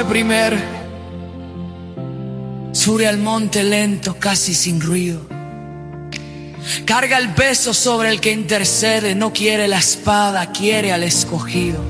corre primero, sube al monte lento, casi sin ruido. Carga el peso sobre el que intercede, no quiere la espada, quiere al escogido.